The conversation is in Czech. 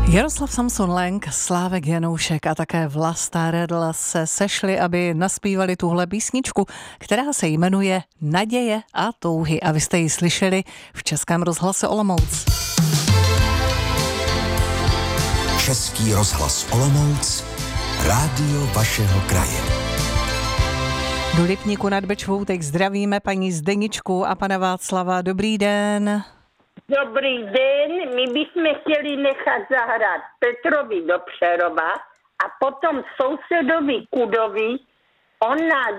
Jaroslav Samson Lenk, Slávek Janoušek a také Vlasta Redl se sešli, aby naspívali tuhle písničku, která se jmenuje Naděje a touhy. A vy jste ji slyšeli v Českém rozhlase Olomouc. Český rozhlas Olomouc, rádio vašeho kraje. Do Lipníku nad Bečvou teď zdravíme paní Zdeničku a pana Václava. Dobrý den. Dobrý den, my bychom chtěli nechat zahrát Petrovi do Přerova a potom sousedovi Kudovi. On nás